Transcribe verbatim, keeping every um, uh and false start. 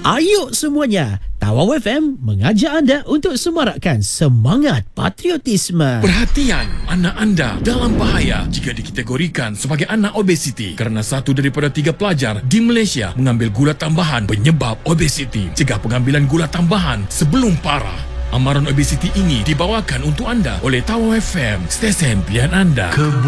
Ayo semuanya, Tawau F M mengajak anda untuk semarakkan semangat patriotisme. Perhatian, anak anda dalam bahaya jika dikategorikan sebagai anak obesiti kerana satu daripada tiga pelajar di Malaysia mengambil gula tambahan penyebab obesiti. Cegah pengambilan gula tambahan sebelum parah. Amaran obesiti ini dibawakan untuk anda oleh Tawau F M, stesen pilihan anda.